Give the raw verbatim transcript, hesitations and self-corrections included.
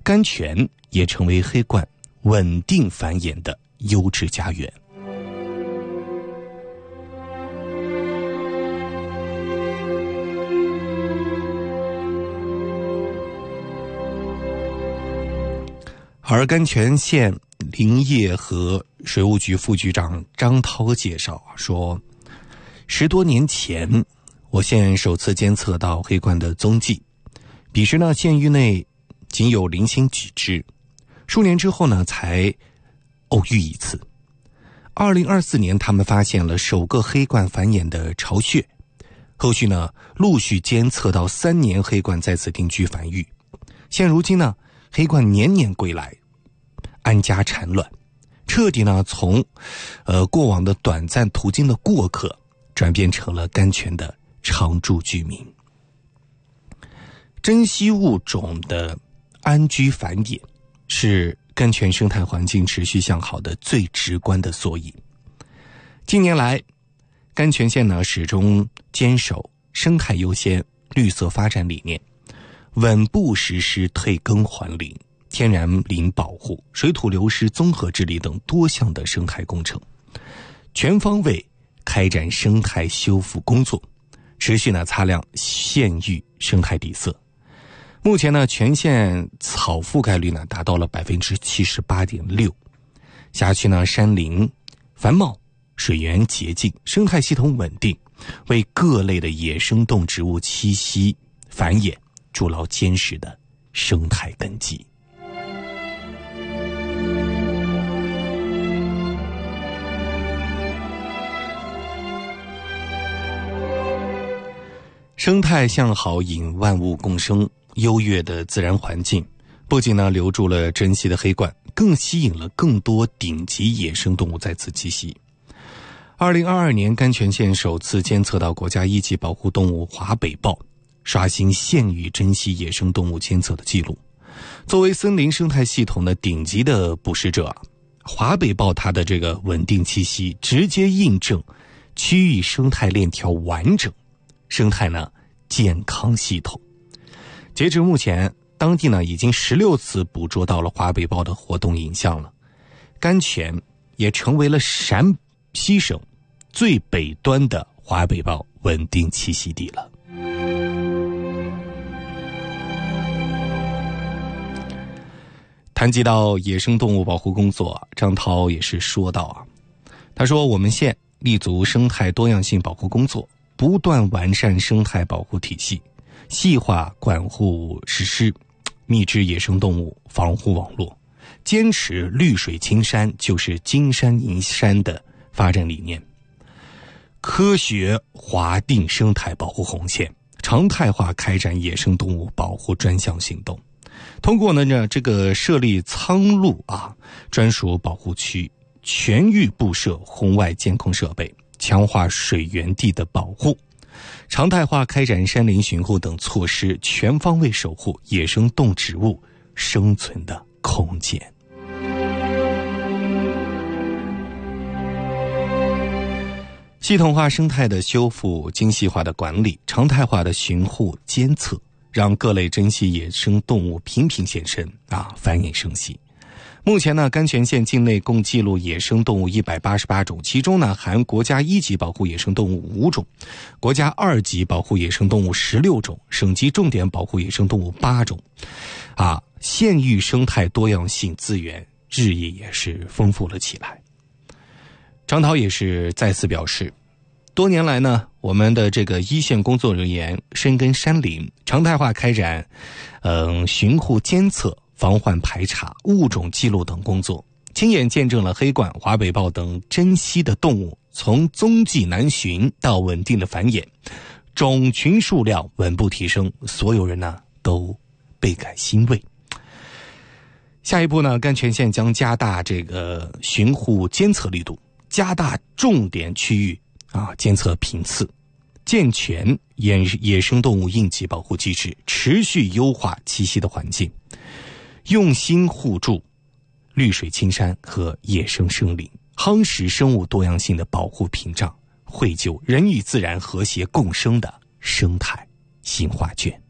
甘泉也成为黑鹳稳定繁衍的优质家园。而甘泉县林业和水务局副局长张涛介绍说，十多年前我县首次监测到黑鹳的踪迹，彼时呢县域内仅有零星几只，数年之后呢才偶遇一次。二零二四年他们发现了首个黑鹳繁衍的巢穴，后续呢陆续监测到三年黑鹳在此定居繁育。现如今呢黑鹳年年归来，安家产卵，彻底呢从呃过往的短暂途经的过客转变成了甘泉的常住居民。珍稀物种的安居繁衍是甘泉生态环境持续向好的最直观的缩影。近年来，甘泉县呢始终坚守生态优先、绿色发展理念，稳步实施退耕还林、天然林保护、水土流失综合治理等多项的生态工程，全方位开展生态修复工作，持续呢擦亮县域生态底色。目前呢，全县草覆盖率呢达到了百分之七十八点六，辖区呢山林繁茂，水源洁净，生态系统稳定，为各类的野生动植物栖息繁衍筑牢坚实的生态根基。生态向好引万物共生，优越的自然环境不仅呢留住了珍稀的黑鹳，更吸引了更多顶级野生动物在此栖息。二零二二年，甘泉县首次监测到国家一级保护动物华北豹，刷新县域珍稀野生动物监测的记录。作为森林生态系统的顶级的捕食者，华北豹它的这个稳定栖息，直接印证区域生态链条完整，生态呢健康系统。截至目前，当地呢已经十六次捕捉到了华北豹的活动影像了，甘泉也成为了陕西省最北端的华北豹稳定栖息地了。谈及到野生动物保护工作，张涛也是说到啊，他说我们县立足生态多样性保护工作，不断完善生态保护体系，细化管护实施，密制野生动物防护网络，坚持绿水青山就是金山银山的发展理念，科学划定生态保护红线，常态化开展野生动物保护专项行动。通过呢这个设立苍鹭啊专属保护区，全域布设红外监控设备，强化水源地的保护，常态化开展山林巡护等措施，全方位守护野生动植物生存的空间。系统化生态的修复，精细化的管理，常态化的巡护监测，让各类珍稀野生动物频频现身啊，繁衍生息。目前呢，甘泉县境内共记录野生动物一百八十八种，其中呢含国家一级保护野生动物五种，国家二级保护野生动物十六种，省级重点保护野生动物八种。啊，县域生态多样性资源日益也是丰富了起来。张涛也是再次表示，多年来呢，我们的这个一线工作人员深耕山林，常态化开展嗯巡护监测、防患排查、物种记录等工作，亲眼见证了黑鹳、华北豹等珍稀的动物从踪迹难寻到稳定的繁衍，种群数量稳步提升，所有人呢都倍感欣慰。下一步呢，甘泉县将加大这个巡护监测力度，加大重点区域啊监测频次，健全野野生动物应急保护机制，持续优化栖息的环境，用心护住绿水青山和野生生灵，夯实生物多样性的保护屏障，绘就人与自然和谐共生的生态新画卷。